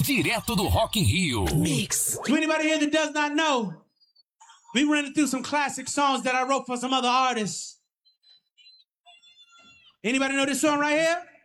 Direto do Rock in Rio. Mix. To anybody here that does not know, we running through some classic songs that I wrote for some other artists. Anybody know this song right here?